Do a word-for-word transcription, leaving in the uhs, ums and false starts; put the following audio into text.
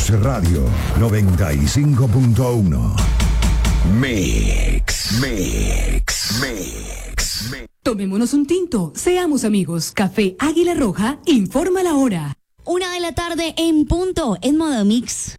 Mix Radio noventa y cinco punto uno. Mix, Mix, Mix, Mix. Tomémonos un tinto, seamos amigos. Café Águila Roja informa la hora. Una de la tarde en punto, en modo mix.